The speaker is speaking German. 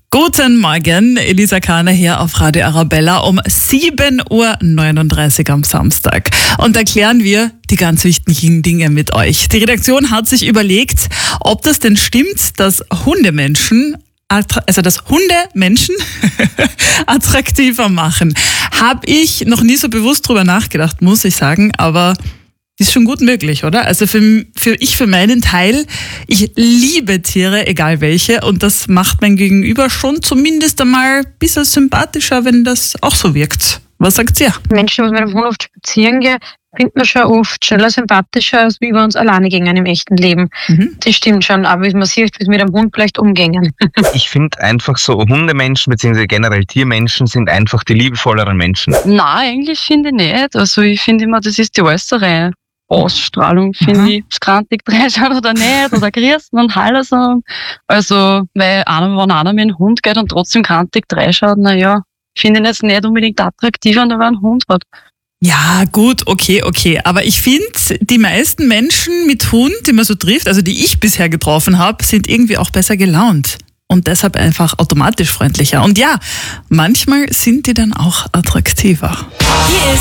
Guten Morgen, Elisa Kahner hier auf Radio Arabella um 7.39 Uhr am Samstag. Und erklären wir die ganz wichtigen Dinge mit euch. Die Redaktion hat sich überlegt, ob das denn stimmt, dass Hundemenschen attraktiver machen. Habe ich noch nie so bewusst drüber nachgedacht, muss ich sagen, aber ist schon gut möglich, oder? Also für meinen Teil, ich liebe Tiere, egal welche, und das macht mein Gegenüber schon zumindest einmal ein bisschen sympathischer, wenn das auch so wirkt. Was sagt ihr? Menschen, die mit dem Hund oft spazieren gehen, findet man schon oft schneller sympathischer, als wie wir uns alleine gingen im echten Leben. Das stimmt schon, aber wie man sieht, wie wir mit dem Hund vielleicht umgehen. Ich finde einfach so, Hundemenschen bzw. generell Tiermenschen sind einfach die liebevolleren Menschen. Nein, eigentlich finde ich nicht. Also ich finde immer, das ist die äußere Ausstrahlung, finde ich, das grantig dreischaut oder nicht, oder grüßen und Hallo sagen. Also, weil wenn einer mit dem Hund geht und trotzdem grantig dreischaut, naja, finde ich jetzt nicht unbedingt attraktiver, wenn er einen Hund hat. Ja, gut, okay. Aber ich finde, die meisten Menschen mit Hund, die man so trifft, also die ich bisher getroffen habe, sind irgendwie auch besser gelaunt. Und deshalb einfach automatisch freundlicher. Und ja, manchmal sind die dann auch attraktiver.